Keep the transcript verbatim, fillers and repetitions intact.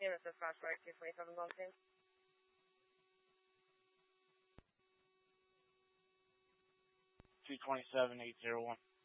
Team, this is Flash Flight two twenty-seven Golf Team. two twenty-seven eight zero one.